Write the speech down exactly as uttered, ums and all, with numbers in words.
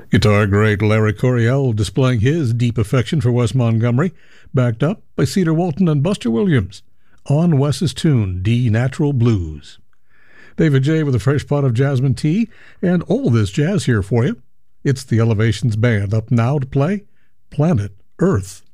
Guitar great Larry Coryell displaying his deep affection for Wes Montgomery, backed up by Cedar Walton and Buster Williams on Wes's tune, D Natural Blues. David J. with a fresh pot of jasmine tea and all this jazz here for you. It's the Elevations Band up now to play Planet Earth.